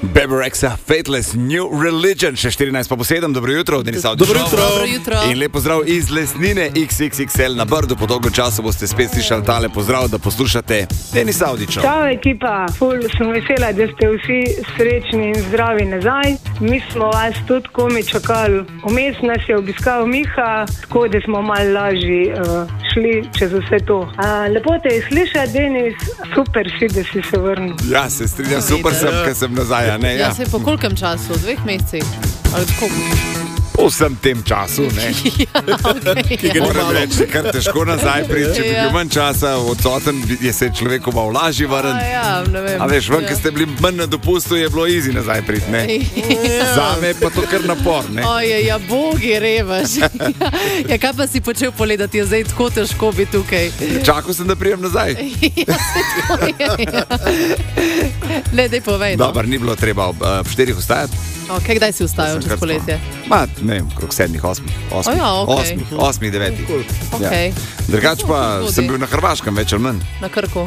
Bebe Rexha, Fateless, New Religion, še 14 pa po 7, dobro jutro, Denis Avdić. Dobro jutro. In lep pozdrav iz Lesnine XXXL na Brdu, po dolgo času boste spet slišali tale pozdrav, da poslušate Denis Avdića. Čau ekipa, ful sem vesela, da ste vsi srečni in zdravi nazaj. Mi smo vas tudi komi čakali, vmes nas je obiskal Miha, tako da smo malo lažji šli čez vse to. Lepo te je slišati, Denis, super si, da si se vrnil. Ja, se strinjam, super sem, ker sem nazaj, ne? Ja, se po kolkem času, 2 mesecih? Ali koliko? Po vsem tem času, ne? Ja, okay. Moram reči, kar težko nazaj priti, če bi bil manj časa odsoten, je se človeku malo lažje vrniti. Ja, ne vem. A veš, ven, ker ste bili manj na dopustu, je bilo easy nazaj priti, ne? Zame pa to kar napor, ne? Oje, ja, bogi revaš. Ja, kaj pa si počel poledati, je zdaj tako težko biti tukaj? Čakal sem, da prijem nazaj. Ja, se to je. Ne, daj povej, no. Dobar, ni bilo treba ob 4 vstajati. Okay, kdaj si vstajal čez poletje? Ne vem, krok 7, 8, 8, 9. Okay. Drugač pa sem bil na Hrvaškem več ali manj. Na Krku?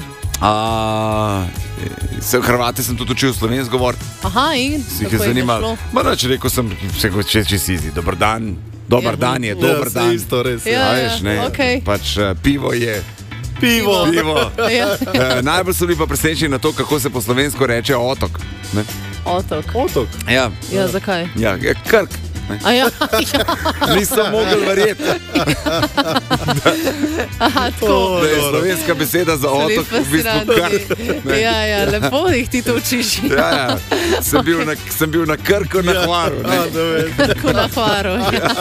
Hrvate sem tudi učil slovensko govoriti. Aha, in? Si jih je zanimalo. Morač rekel sem, če si izi, dober dan. Dober dan je, dober dan. Isto, res. Ja, veš, ne, okay. Pač pivo je. Pivo. Ja. Najbolj so bili pa presenečeni na to, kako se po slovensko reče otok. Ne? Otok? Ja. Ja, zakaj? Ja, Krk. A ja. Nisem mogel verjeti. Aha, tako. Da je slovenska beseda za otok v bistvu Krk. Ja, lepo jih ti to učiš. Ja, sem bil na Krku na Hvaru. Krku na Hvaru, ja.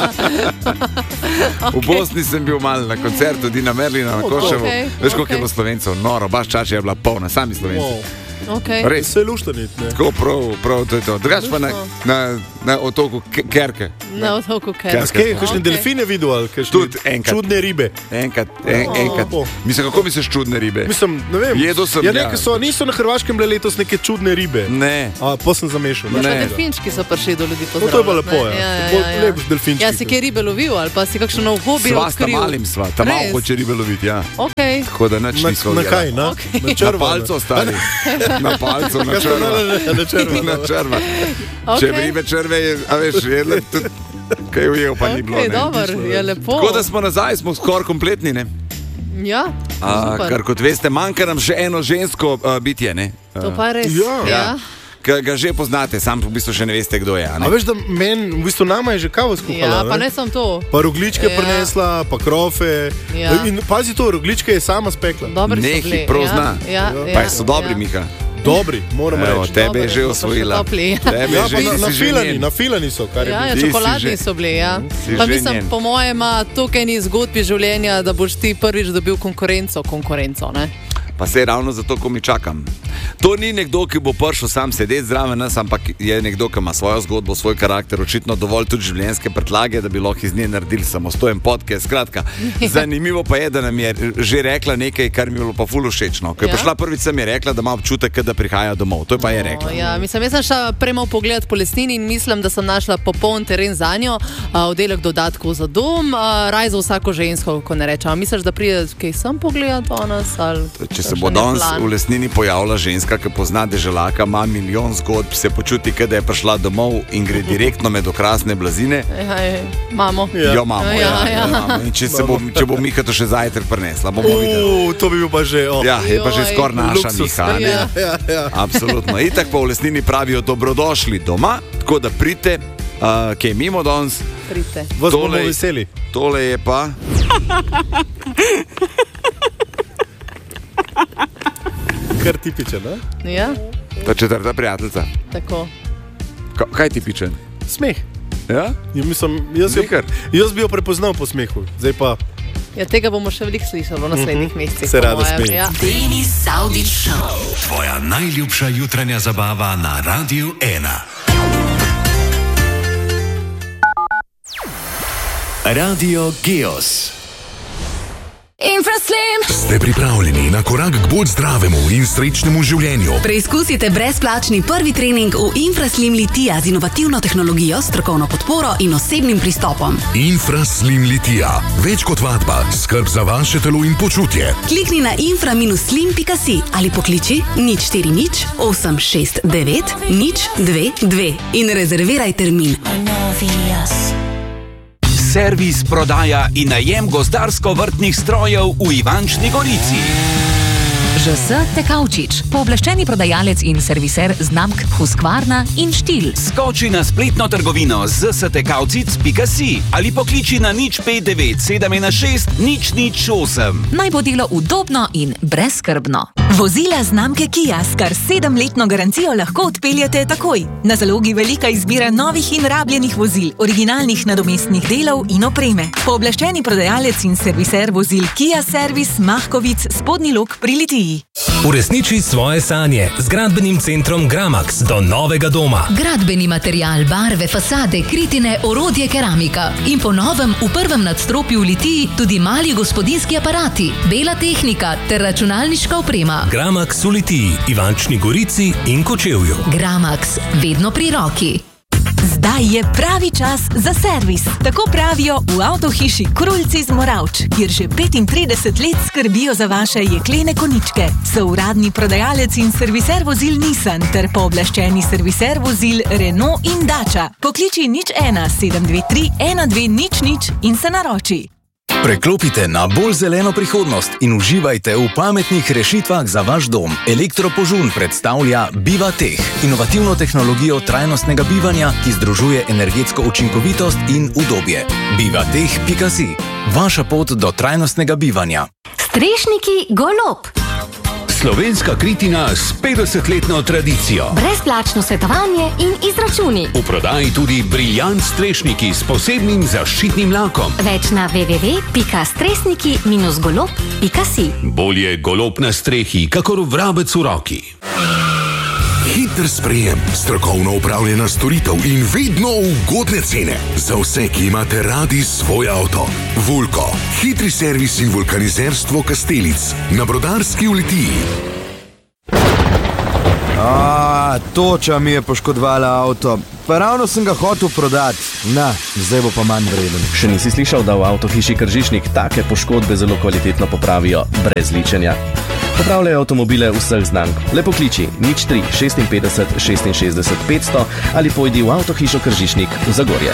V Bosni sem bil malo na koncertu Dina Merlina na Koševu. Veš, koliko je bilo Slovencev? Noro, baš čača je bila polna, sami Slovenci. Okay. Res, vse luštanit, ne? Tako prav, to je to. Drugač pa na otoku Kerke. Na otoku Kerke. Skaj, kakšne delfine videl, ali kakšne čudne ribe? Enkrat. Mislim, kako misliš čudne ribe? Mislim, ne vem. Jedel sem, niso na Hrvaškem bile letos neke čudne ribe. Ne. Pa sem zamešal. Delfinčki so prišli do ljudi pozdravljati. To je bilo lepo, ja. Lep delfinčki. Ja, si kaj ribe lovil, ali pa si kakšno nov hobi odkril? Sva, ta malim sva, ta malo hoče ribe loviti, ja. Okay. Tako da nič nismo na kaj, na? Okay. Na palco ostali. Na palco, na črva. Na črva. Če bi ribe črve, a veš, jedle tudi, kaj ujel, pa ni bilo, ne. Dobar, je lepo. Tako da smo nazaj, smo skoraj kompletni, ne. Ja, super. Kar kot veste, manjka nam še eno žensko bitje, ne. To pa res, ja. Ga že poznate, sam v bistvu še ne veste, kdo je. A veš, da v bistvu nama je že kavo skuhala? Ja, pa ne sem to. Pa rogličke prinesla, pa krofe. Ja. In pazi to, rogličke je sama spekla. Dobri so bili. Prav zna. Ja. Pa so dobri, Miha. Dobri, moramo reči. Tebe je že osvojila. Na filani so, kar je bilo. Ja, čokoladni so bili, ja. Pa mislim, po mojem, tukaj ni zgodbi življenja, da boš ti prvič dobil konkurenco, ne? Pa se ravno zato, ko mi čakam. To ni nekdo, ki bo prišel sam sedeti zraven nas, ampak je nekdo, ki ima svojo zgodbo, svoj karakter, očitno dovolj tudi življenjske predlage, da bi lahko iz nje naredili samostojen podcast. Skratka, zanimivo pa je, da nam je že rekla nekaj, kar mi je bilo pa ful všečno. Ko je prišla prvič, sem je rekla, da ima občutek, da prihaja domov. To je pa je rekla. Ja, mislim, jaz sem šla premo pogled po Lesnini in mislim, da sem našla popoln teren za njo, oddelek dodatkov za dom, raj za vsako žensko, ko ne rečem. Misliš, da pride kaj sem pogledat o nas? Če se bo danes v Lesnini pojavila ženska, ki pozna deželaka, ima milijon zgodb, se počuti, da je prišla domov in gre direktno med okrasne blazine. Mamo. Jo, mamo, ja. In če bo Miha to še zajtrk prinesla, bomo videli. To bi bil pa že, Ja, je pa že skoraj naša Miha. Ja. Absolutno. Itak pa v Lesnini pravijo dobrodošli doma, tako da pridite, kje mimo danes. Pridite. Vas bomo veseli. Tole je pa... Kar tipičen, ne? Ja. Ta četrta prijateljica. Tako. Kaj tipičen? Smeh. Ja? Jaz bi jo prepoznal po smehu. Zdaj pa... Ja, tega bomo še veliko slišali v naslednjih mesecih. Se rada smeji. Ja. Denis Avdić Show. Tvoja najljubša jutranja zabava na Radiu 1. Radio Geos. Infraslim. Ste pripravljeni na korak k bolj zdravemu in srečnemu življenju? Preizkusite brezplačni prvi trening v Infraslim Litija z inovativno tehnologijo, strokovno podporo in osebnim pristopom. Infraslim Litija. Več kot vadba, skrb za vaše telo in počutje. Klikni na infra-slim.si ali pokliči 040 869 022 in rezerviraj termin. Servis, prodaja in najem gozdarsko-vrtnih strojev v Ivančni Gorici. ŽS Tekavčič, pooblaščeni prodajalec in serviser znamk Husqvarna in Štil. Skoči na spletno trgovino zstekavcic.si ali pokliči na 059 716 008. Naj bo delo udobno in brezskrbno. Vozila znamke Kia s kar 7-letno garancijo lahko odpeljete takoj. Na zalogi velika izbira novih in rabljenih vozil, originalnih nadomestnih delov in opreme. Pooblaščeni prodajalec in serviser vozil Kia Servis Mahkovic, Spodnji Lok pri Litiji. Uresniči svoje sanje z gradbenim centrom Gramax do novega doma. Gradbeni material, barve, fasade, kritine, orodje, keramika. In po novem v prvem nadstropju v Litiji tudi mali gospodinjski aparati, bela tehnika ter računalniška oprema. Gramax v Litiji, Ivančni Gorici in Kočevju. Gramax, vedno pri roki. Zdaj je pravi čas za servis. Tako pravijo v avtohiši Krulci z Moravč, kjer že 35 let skrbijo za vaše jeklene koničke. So uradni prodajalec in serviser vozil Nissan ter pooblaščeni serviser vozil Renault in Dacia. Pokliči 01 723 1200 in se naroči. Preklopite na bolj zeleno prihodnost in uživajte v pametnih rešitvah za vaš dom. Elektropožun predstavlja BivaTech, inovativno tehnologijo trajnostnega bivanja, ki združuje energetsko učinkovitost in udobje. BivaTech.si, vaša pot do trajnostnega bivanja. Strešniki Golob. Slovenska kritina s 50-letno tradicijo. Brezplačno svetovanje in izračuni. V prodaji tudi briljant strešniki s posebnim zaščitnim lakom. Več na www.stresniki-golob.si. Bolje golob na strehi, kakor vrabec v roki. Hiter sprejem, strokovno upravljena storitev in vedno ugodne cene. Za vse, ki imate radi svoj avto. Vulko, hitri servis in vulkanizerstvo Kastelic na Brodarski v Litiji. Toča mi je poškodovala avto. Pa ravno sem ga hotel prodati. Na, zdaj bo pa manj vreden. Še nisi slišal, da v avtohiši Kržišnik take poškodbe zelo kvalitetno popravijo, brez ličenja? Popravljajo avtomobile vseh znamk. Le pokliči 03 56 66 500 ali pojdi v avtohišo Kržišnik v Zagorje.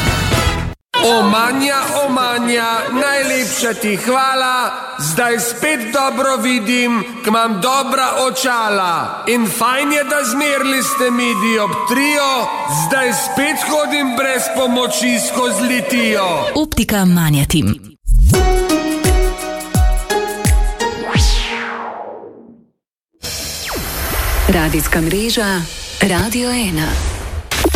Omanja, najlepša ti hvala, zdaj spet dobro vidim, k imam dobra očala. In fajn je, da zmerli ste mi dioptrijo, zdaj spet hodim brez pomoči skozi Litijo. Optika Manjatim. Radijska mreža Radio 1.